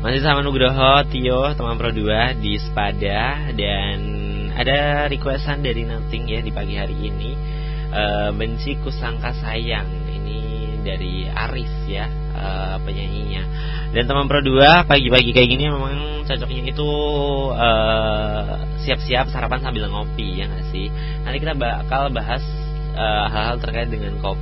Masih sama Nugroho, Tio, teman Pro 2 di Sepada. Dan ada requestan dari Nothing ya di pagi hari ini. Benci kusangka sayang. Ini dari Arif ya, penyanyinya. Dan teman Pro 2 pagi-pagi kayak gini memang cocoknya itu siap-siap sarapan sambil ngopi, ya gak sih? Nanti kita bakal bahas hal-hal terkait dengan kopi